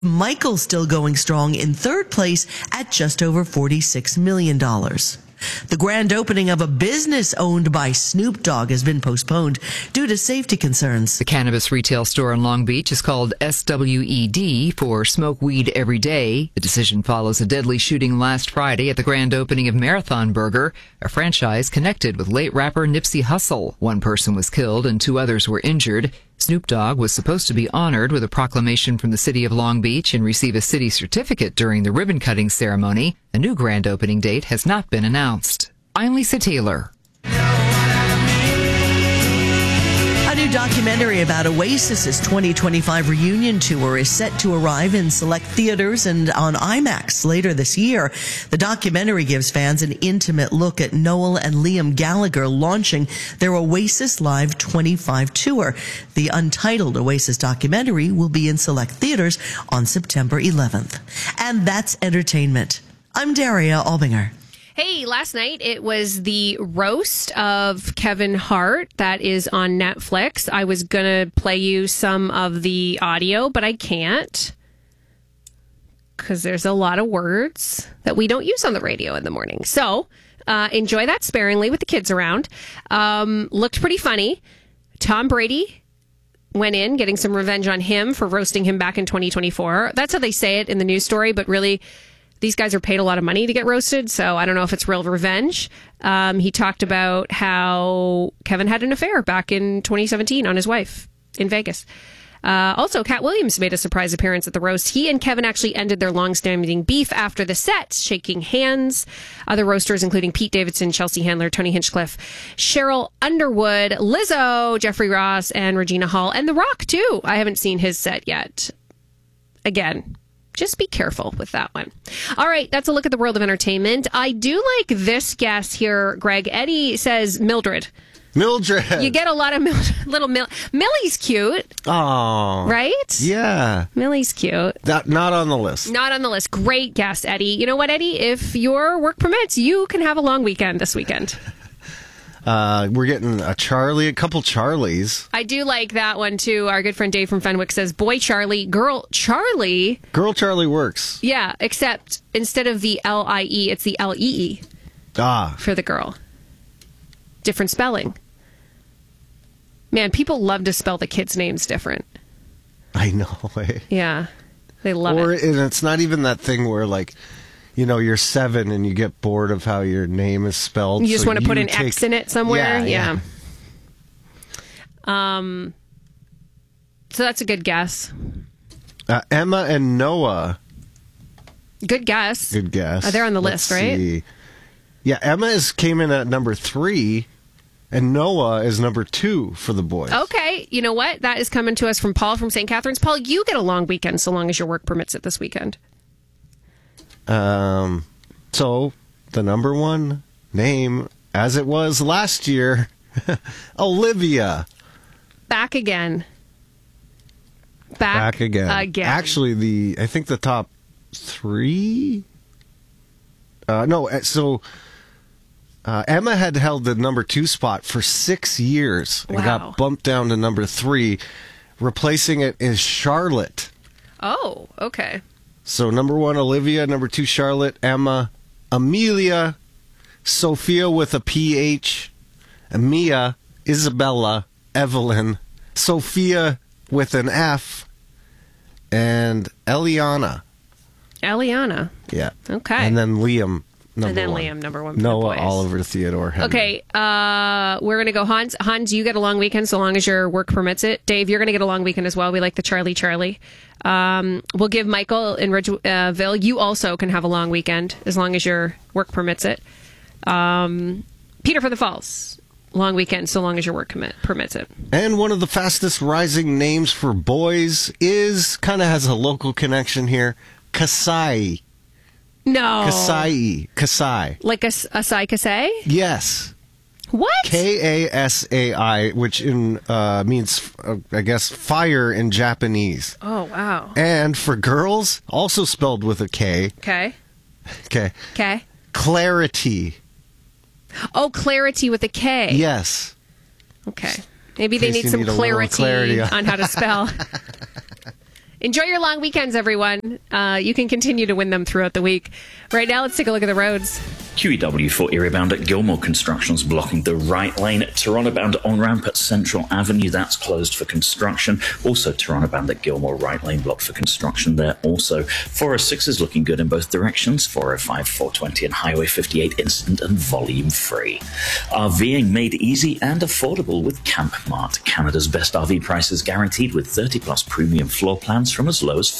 Michael still going strong in third place at just over $46 million. The grand opening of a business owned by Snoop Dogg has been postponed due to safety concerns. The cannabis retail store in Long Beach is called SWED for Smoke Weed Every Day. The decision follows a deadly shooting last Friday at the grand opening of Marathon Burger, a franchise connected with late rapper Nipsey Hussle. One person was killed and 2 others were injured. Snoop Dogg was supposed to be honored with a proclamation from the city of Long Beach and receive a city certificate during the ribbon-cutting ceremony. A new grand opening date has not been announced. I'm Lisa Taylor. A new documentary about Oasis's 2025 reunion tour is set to arrive in select theaters and on IMAX later this year. The documentary gives fans an intimate look at Noel and Liam Gallagher launching their Oasis Live 25 tour. The untitled Oasis documentary will be in select theaters on September 11th. And that's entertainment. I'm Daria Albinger. Hey, last night it was the roast of Kevin Hart that is on Netflix. I was going to play you some of the audio, but I can't because there's a lot of words that we don't use on the radio in the morning. So enjoy that sparingly with the kids around. Looked pretty funny. Tom Brady went in getting some revenge on him for roasting him back in 2024. That's how they say it in the news story, but really these guys are paid a lot of money to get roasted, so I don't know if it's real revenge. He talked about how Kevin had an affair back in 2017 on his wife in Vegas. Also, Cat Williams made a surprise appearance at the roast. He and Kevin actually ended their long-standing beef after the set, shaking hands. Other roasters, including Pete Davidson, Chelsea Handler, Tony Hinchcliffe, Cheryl Underwood, Lizzo, Jeffrey Ross, and Regina Hall, and The Rock, too. I haven't seen his set yet. Again, just be careful with that one. All right, that's a look at the world of entertainment. I do like this guess here, Greg. Eddie says Mildred. Mildred. You get a lot of little Millie's cute. Oh. Right? Yeah. Millie's cute. Not on the list. Not on the list. Great guess, Eddie. You know what, Eddie? If your work permits, you can have a long weekend this weekend. We're getting a couple Charlies. I do like that one, too. Our good friend Dave from Fenwick says, boy Charlie, girl Charlie. Girl Charlie works. Yeah, except instead of the L-I-E, it's the L-E-E. For the girl. Different spelling. Man, people love to spell the kids' names different. I know. Yeah, they love it. And it's not even that thing where, like, you know, you're 7 and you get bored of how your name is spelled. You just want to put an X in it somewhere? Yeah. So that's a good guess. Emma and Noah. Good guess. They're on the list, right? See. Yeah, Emma came in at number 3, and Noah is number 2 for the boys. Okay. You know what? That is coming to us from Paul from St. Catharines. Paul, you get a long weekend so long as your work permits it this weekend. So the number 1 name, as it was last year, Olivia. Back again. Back again. Actually, I think the top 3. Emma had held the number 2 spot for 6 years and got bumped down to number 3. Replacing it is Charlotte. Oh, okay. So number 1, Olivia. Number 2, Charlotte. Emma. Amelia. Sophia with a PH. Mia. Isabella. Evelyn. Sophia with an F. And Eliana. Yeah. Okay. And then Liam. Number 1. Noah Oliver Theodore Henry. Okay, we're going to go Hans. Hans, you get a long weekend so long as your work permits it. Dave, you're going to get a long weekend as well. We like the Charlie. We'll give Michael in Ridgeville. You also can have a long weekend as long as your work permits it. Peter for the Falls. Long weekend so long as your work permits it. And one of the fastest rising names for boys kind of has a local connection here. Kasai. No. Kasai. Like Asai Kasai? Yes. What? Kasai, which means, I guess, fire in Japanese. Oh, wow. And for girls, also spelled with a K. Okay. Clarity. Oh, clarity with a K. Yes. Okay. Maybe they need some clarity on how to spell. Enjoy your long weekends, everyone. You can continue to win them throughout the week. Right now, let's take a look at the roads. QEW for area bound at Gilmore. Construction's blocking the right lane. Toronto bound on-ramp at Central Avenue. That's closed for construction. Also, Toronto bound at Gilmore, right lane blocked for construction there also. 406 is looking good in both directions. 405, 420 and Highway 58 instant and volume free. RVing made easy and affordable with CampMart. Canada's best RV prices guaranteed with 30-plus premium floor plans from as low as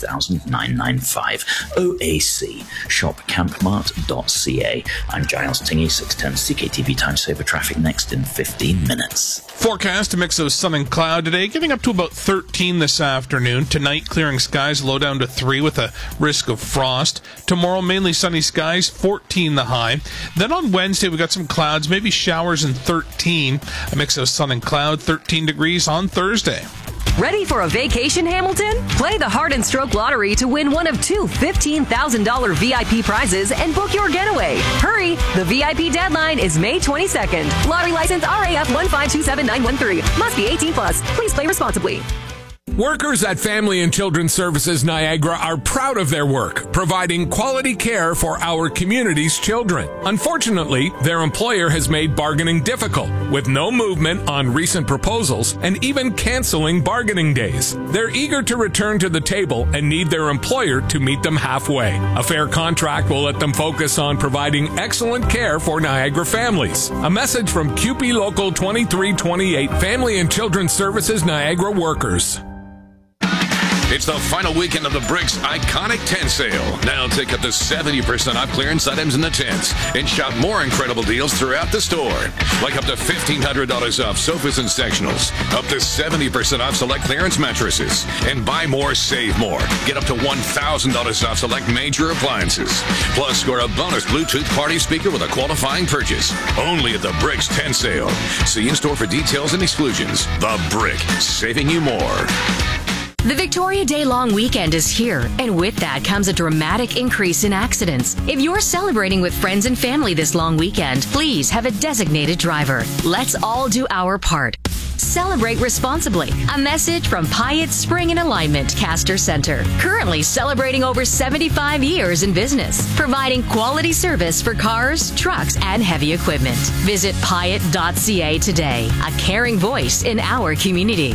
$15,995. OAC. Shop campmart.ca. I'm Giles Tingy, 610 CKTV Time Saver traffic next in 15 minutes. Forecast, a mix of sun and cloud today, getting up to about 13 this afternoon. Tonight, clearing skies, low down to 3 with a risk of frost. Tomorrow, mainly sunny skies, 14 the high. Then on Wednesday, we got some clouds, maybe showers and 13. A mix of sun and cloud, 13 degrees on Thursday. Ready for a vacation, Hamilton? Play the Heart and Stroke Lottery to win one of 2 $15,000 VIP prizes and book your getaway. Hurry! The VIP deadline is May 22nd. Lottery license RAF 1527913. Must be 18 plus. Please play responsibly. Workers at Family and Children's Services Niagara are proud of their work, providing quality care for our community's children. Unfortunately, their employer has made bargaining difficult, with no movement on recent proposals and even canceling bargaining days. They're eager to return to the table and need their employer to meet them halfway. A fair contract will let them focus on providing excellent care for Niagara families. A message from CUPE Local 2328, Family and Children's Services Niagara workers. It's the final weekend of the Bricks Iconic Tent Sale. Now take up to 70% off clearance items in the tents and shop more incredible deals throughout the store. Like up to $1,500 off sofas and sectionals, up to 70% off select clearance mattresses, and buy more, save more. Get up to $1,000 off select major appliances. Plus, score a bonus Bluetooth party speaker with a qualifying purchase. Only at the Bricks Tent Sale. See in-store for details and exclusions. The Brick, saving you more. The Victoria Day long weekend is here, and with that comes a dramatic increase in accidents. If you're celebrating with friends and family this long weekend, please have a designated driver. Let's all do our part. Celebrate responsibly. A message from Pyatt Spring and Alignment Caster Center. Currently celebrating over 75 years in business, providing quality service for cars, trucks, and heavy equipment. Visit Pyatt.ca today. A caring voice in our community.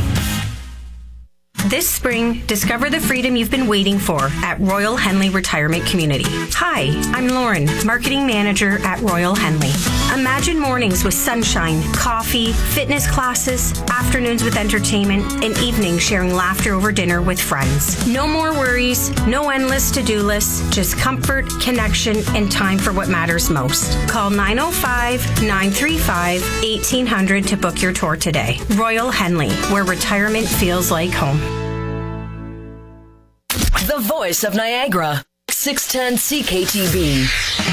This spring, discover the freedom you've been waiting for at Royal Henley Retirement Community. Hi, I'm Lauren, Marketing Manager at Royal Henley. Imagine mornings with sunshine, coffee, fitness classes, afternoons with entertainment, and evenings sharing laughter over dinner with friends. No more worries, no endless to-do lists, just comfort, connection, and time for what matters most. Call 905-935-1800 to book your tour today. Royal Henley, where retirement feels like home. The voice of Niagara, 610 CKTB.